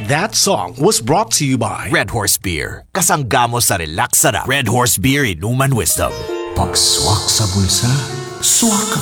That song was brought to you by Red Horse Beer. Kasanggamo sa relax sarap. Red Horse Beer, Inuman Wisdom. Pagswak sa bulsa, swak